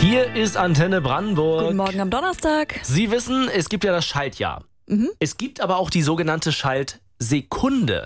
Hier ist Antenne Brandenburg. Guten Morgen am Donnerstag. Sie wissen, es gibt ja das Schaltjahr. Es gibt aber auch die sogenannte Schaltsekunde.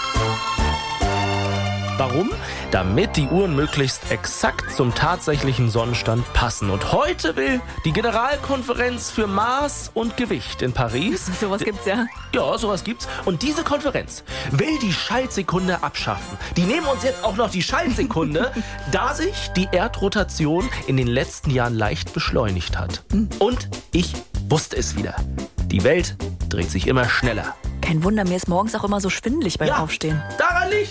Warum? Damit die Uhren möglichst exakt zum tatsächlichen Sonnenstand passen. Und heute will die Generalkonferenz für Maß und Gewicht in Paris... Sowas gibt's ja. Ja, sowas gibt's. Und diese Konferenz will die Schaltsekunde abschaffen. Die nehmen uns jetzt auch noch die Schaltsekunde, da sich die Erdrotation in den letzten Jahren leicht beschleunigt hat. Und ich wusste es wieder. Die Welt dreht sich immer schneller. Kein Wunder, mir ist morgens auch immer so schwindelig beim Aufstehen. Daran liegt's.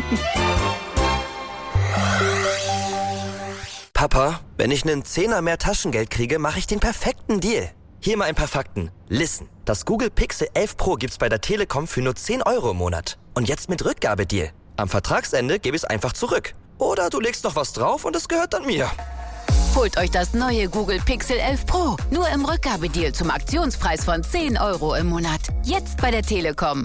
Papa, wenn ich einen Zehner mehr Taschengeld kriege, mache ich den perfekten Deal. Hier mal ein paar Fakten. Listen, das Google Pixel 11 Pro gibt's bei der Telekom für nur 10 € im Monat. Und jetzt mit Rückgabedeal. Am Vertragsende gebe ich es einfach zurück. Oder du legst noch was drauf und es gehört dann mir. Holt euch das neue Google Pixel 11 Pro. Nur im Rückgabedeal zum Aktionspreis von 10 € im Monat. Jetzt bei der Telekom.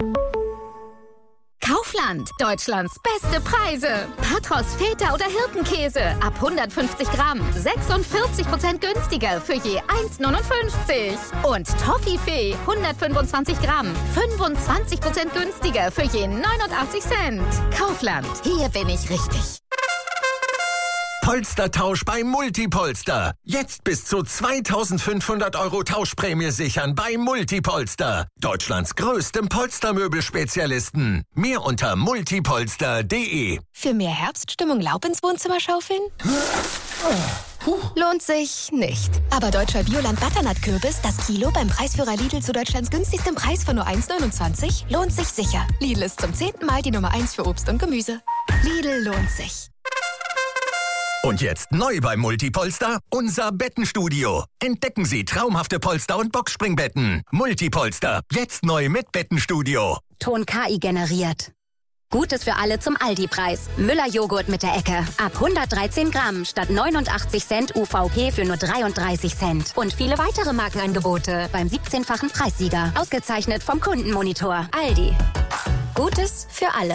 Kaufland, Deutschlands beste Preise. Patros, Feta oder Hirtenkäse ab 150 Gramm, 46% günstiger für je 1,59. Und Toffifee, 125 Gramm, 25% günstiger für je 89 Cent. Kaufland, hier bin ich richtig. Polstertausch bei Multipolster. Jetzt bis zu 2.500 € Tauschprämie sichern bei Multipolster. Deutschlands größtem Polstermöbelspezialisten. Mehr unter multipolster.de. Für mehr Herbststimmung Laub ins Wohnzimmer schaufeln? Lohnt sich nicht. Aber deutscher Bioland-Butternut-Kürbis, das Kilo beim Preisführer Lidl zu Deutschlands günstigstem Preis von nur 1,29, lohnt sich sicher. Lidl ist zum 10. Mal die Nummer 1 für Obst und Gemüse. Lidl lohnt sich. Und jetzt neu bei Multipolster, unser Bettenstudio. Entdecken Sie traumhafte Polster- und Boxspringbetten. Multipolster, jetzt neu mit Bettenstudio. Ton KI generiert. Gutes für alle zum Aldi-Preis. Müller-Joghurt mit der Ecke. Ab 113 Gramm statt 89 Cent UVP für nur 33 Cent. Und viele weitere Markenangebote beim 17-fachen Preissieger. Ausgezeichnet vom Kundenmonitor. Aldi. Gutes für alle.